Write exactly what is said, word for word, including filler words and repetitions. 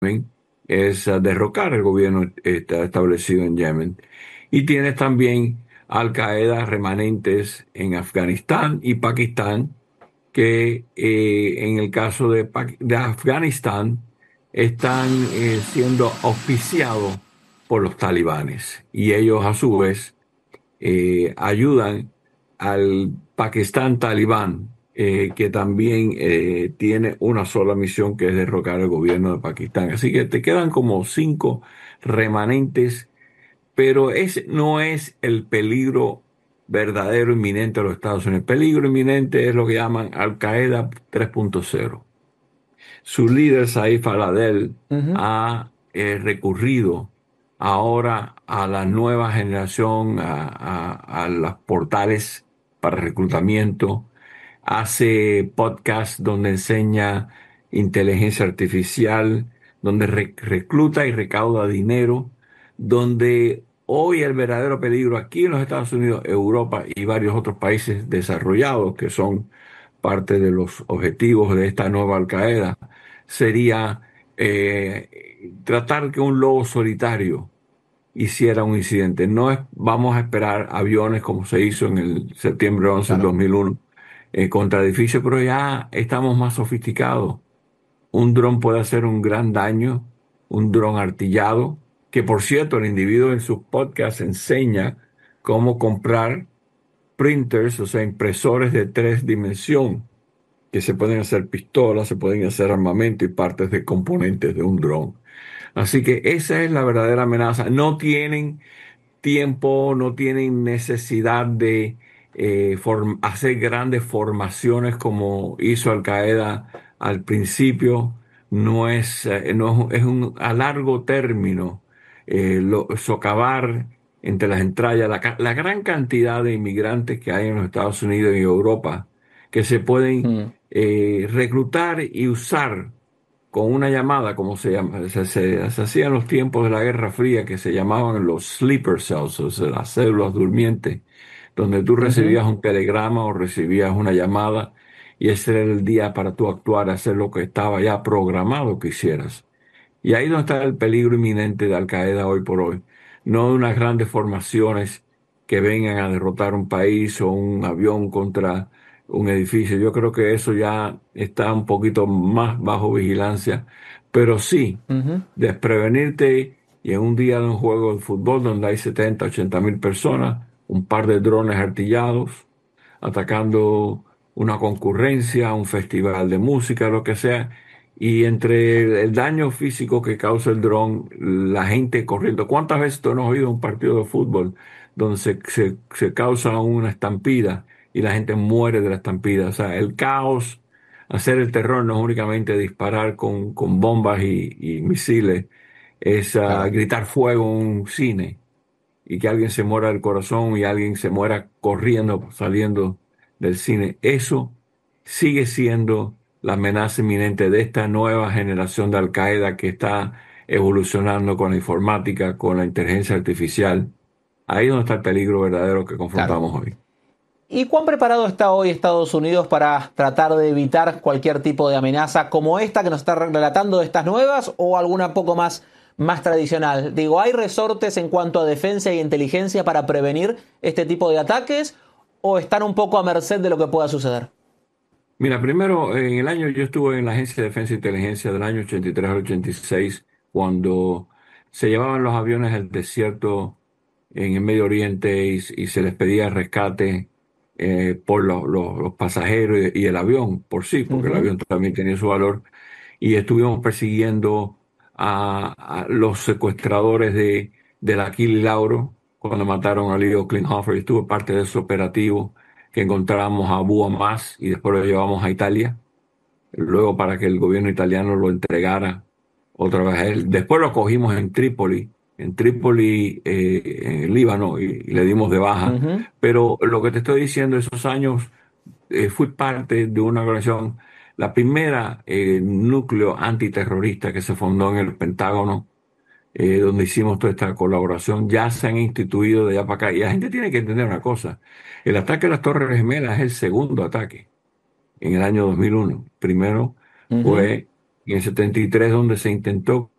es uh, derrocar el gobierno eh, establecido en Yemen. Y tienes también Al Qaeda remanentes en Afganistán y Pakistán, que eh, en el caso de, Pa- de Afganistán están eh, siendo auspiciados por los talibanes. Y ellos a su vez eh, ayudan al Pakistán talibán, eh, que también eh, tiene una sola misión, que es derrocar el gobierno de Pakistán. Así que te quedan como cinco remanentes, pero ese no es el peligro verdadero inminente de los Estados Unidos. El peligro inminente es lo que llaman Al Qaeda tres punto cero. Su líder, Saif al-Adel, Ujú. ha eh, recurrido ahora a la nueva generación, a, a- a los portales para reclutamiento. Hace podcasts donde enseña inteligencia artificial, donde re- recluta y recauda dinero, donde hoy el verdadero peligro aquí en los Estados Unidos, Europa y varios otros países desarrollados que son parte de los objetivos de esta nueva Al Qaeda sería eh, tratar que un lobo solitario hiciera un incidente. No es, vamos a esperar aviones como se hizo en el septiembre once del Claro. dos mil uno eh, contra edificios, pero ya estamos más sofisticados. Un dron puede hacer un gran daño, un dron artillado, que por cierto el individuo en sus podcasts enseña cómo comprar printers, o sea, impresores de tres dimensiones que se pueden hacer pistolas, se pueden hacer armamento y partes de componentes de un dron. Así que esa es la verdadera amenaza. No tienen tiempo, no tienen necesidad de eh, form- hacer grandes formaciones como hizo Al Qaeda al principio. No es, eh, no es, es un a largo término eh, lo- socavar entre las entrañas la, ca- la gran cantidad de inmigrantes que hay en los Estados Unidos y Europa que se pueden Mm. eh, reclutar y usar con una llamada, como se llama, se, se- se hacía en los tiempos de la Guerra Fría, que se llamaban los sleeper cells, o sea, las células durmientes, donde tú Ujú. recibías un telegrama o recibías una llamada y ese era el día para tú actuar, hacer lo que estaba ya programado que hicieras. Y ahí donde está el peligro inminente de Al Qaeda hoy por hoy. No de unas grandes formaciones que vengan a derrotar un país o un avión contra un edificio. Yo creo que eso ya está un poquito más bajo vigilancia. Pero sí, Ujú. desprevenirte y en un día de un juego de fútbol donde hay setenta, ochenta mil personas, un par de drones artillados, atacando una concurrencia, un festival de música, lo que sea, y entre el, el daño físico que causa el dron, la gente corriendo. ¿Cuántas veces tú no has oído un partido de fútbol donde se, se, se causa una estampida y la gente muere de la estampida? O sea, el caos, hacer el terror no es únicamente disparar con, con bombas y, y misiles, es ah, Claro. gritar fuego en un cine y que alguien se muera del corazón y alguien se muera corriendo, saliendo del cine. Eso sigue siendo la amenaza inminente de esta nueva generación de Al Qaeda que está evolucionando con la informática, con la inteligencia artificial. Ahí es donde está el peligro verdadero que Claro. confrontamos hoy. ¿Y cuán preparado está hoy Estados Unidos para tratar de evitar cualquier tipo de amenaza como esta que nos está relatando de estas nuevas o alguna poco más, más tradicional? Digo, ¿hay resortes en cuanto a defensa y inteligencia para prevenir este tipo de ataques o están un poco a merced de lo que pueda suceder? Mira, primero, en el año, yo estuve en la Agencia de Defensa e Inteligencia del año ochenta y tres al ochenta y seis, cuando se llevaban los aviones al desierto en el Medio Oriente y, y se les pedía rescate eh, por los, los- los pasajeros y, y el avión por sí, porque el Ujú. avión también tenía su valor. Y estuvimos persiguiendo a, a los secuestradores de, del Aquila Lauro cuando mataron a Leo Klinghoffer. Y estuve parte de ese operativo que encontramos a Abu Hamas y después lo llevamos a Italia, luego para que el gobierno italiano lo entregara otra vez a él. Después lo cogimos en Trípoli, en Trípoli, eh, en el Líbano, y, y le dimos de baja. Ujú. Pero lo que te estoy diciendo, esos años eh, fui parte de una organización, la primera eh, núcleo antiterrorista que se fundó en el Pentágono, eh, donde hicimos toda esta colaboración. Ya se han instituido de allá para acá. Y la gente tiene que entender una cosa. El ataque a las Torres Gemelas es el segundo ataque en el año dos mil uno. Primero Ujú. fue en el setenta y tres donde se intentó